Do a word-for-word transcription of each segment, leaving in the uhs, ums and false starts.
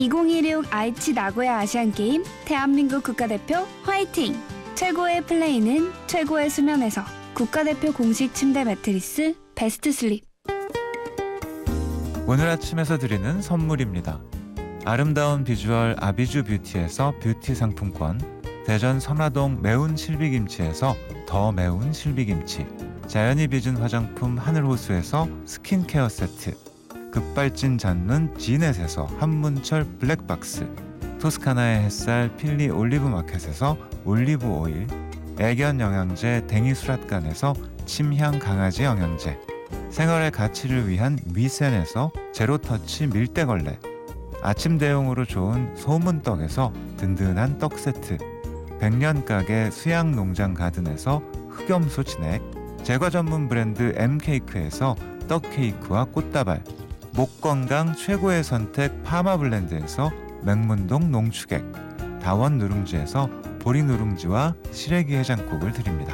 이천이십육 아이치 나고야 아시안게임 대한민국 국가대표 화이팅! 최고의 플레이는 최고의 수면에서 국가대표 공식 침대 매트리스 베스트 슬립. 오늘 아침에서 드리는 선물입니다. 아름다운 비주얼 아비주 뷰티에서 뷰티 상품권, 대전 선화동 매운 실비김치에서 더 매운 실비김치, 자연이 빚은 화장품 하늘호수에서 스킨케어 세트, 급발진 잡는 지넷에서 한문철 블랙박스, 토스카나의 햇살 필리 올리브 마켓에서 올리브 오일, 애견 영양제 댕이 수랏간에서 침향 강아지 영양제, 생활의 가치를 위한 위센에서 제로터치 밀대걸레, 아침 대용으로 좋은 소문떡에서 든든한 떡 세트, 백년가게 수양농장 가든에서 흑염소 진액, 제과 전문 브랜드 엠케이크에서 떡케이크와 꽃다발, 목 건강 최고의 선택 파마블렌드에서 맹문동 농축액, 다원 누룽지에서 보리 누룽지와 시래기 해장국을 드립니다.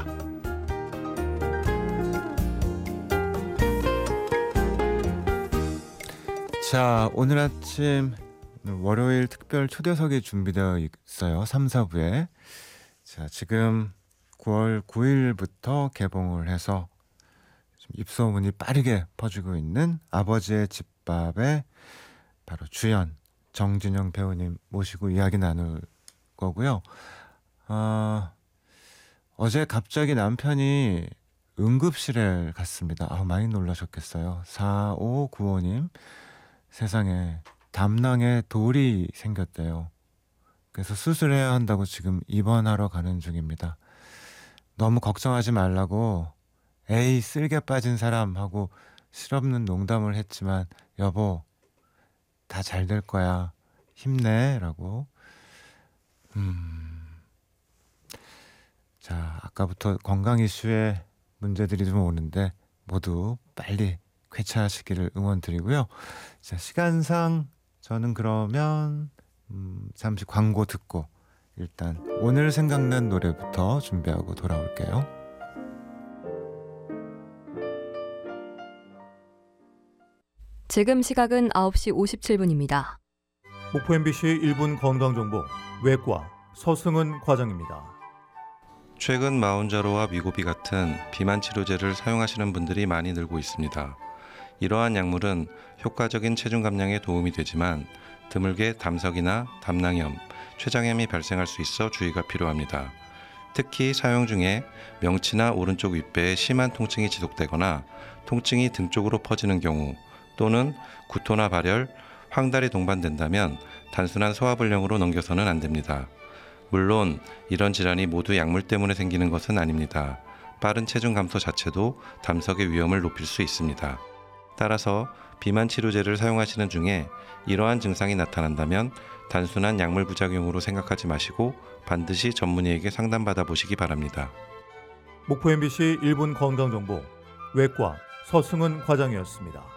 자, 오늘 아침 월요일 특별 초대석이 준비되어 있어요. 삼, 사부에. 자, 지금 구월 구일부터 개봉을 해서 입소문이 빠르게 퍼지고 있는 아버지의 집밥의 바로 주연 정진영 배우님 모시고 이야기 나눌 거고요. 어, 어제 갑자기 남편이 응급실에 갔습니다. 아, 많이 놀라셨겠어요. 사오구오님 세상에 담낭에 돌이 생겼대요. 그래서 수술해야 한다고 지금 입원하러 가는 중입니다. 너무 걱정하지 말라고 에이 쓸개 빠진 사람하고 실없는 농담을 했지만 여보 다 잘 될 거야 힘내 라고. 음. 자, 아까부터 건강 이슈에 문제들이 좀 오는데 모두 빨리 쾌차하시기를 응원드리고요. 자, 시간상 저는 그러면 음, 잠시 광고 듣고 일단 오늘 생각난 노래부터 준비하고 돌아올게요. 지금 시각은 아홉 시 오십칠 분입니다. 목포 엠비씨 일 분 건강정보 외과 서승은 과장입니다. 최근 마운자로와 미고비 같은 비만 치료제를 사용하시는 분들이 많이 늘고 있습니다. 이러한 약물은 효과적인 체중 감량에 도움이 되지만 드물게 담석이나 담낭염, 췌장염이 발생할 수 있어 주의가 필요합니다. 특히 사용 중에 명치나 오른쪽 윗배에 심한 통증이 지속되거나 통증이 등 쪽으로 퍼지는 경우 또는 구토나 발열, 황달이 동반된다면 단순한 소화불량으로 넘겨서는 안 됩니다. 물론 이런 질환이 모두 약물 때문에 생기는 것은 아닙니다. 빠른 체중 감소 자체도 담석의 위험을 높일 수 있습니다. 따라서 비만 치료제를 사용하시는 중에 이러한 증상이 나타난다면 단순한 약물 부작용으로 생각하지 마시고 반드시 전문의에게 상담받아 보시기 바랍니다. 목포 엠비씨 일 분 건강정보 외과 서승은 과장이었습니다.